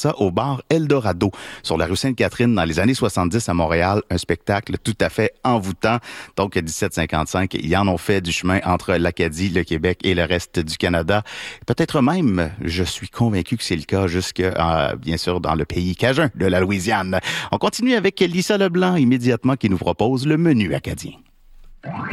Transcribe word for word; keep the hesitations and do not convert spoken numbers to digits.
ça au bar Eldorado sur la rue Sainte-Catherine dans les années soixante-dix à Montréal. Un spectacle tout à fait envoûtant. Donc, dix-sept cinquante-cinq, ils en ont fait du chemin entre l'Acadie, le Québec et le reste du Canada. Peut-être même, je suis convaincu que c'est le cas jusque, euh, bien sûr, dans le pays cajun de la Louisiane. On continue avec Lisa Leblanc immédiatement qui nous propose le menu acadien.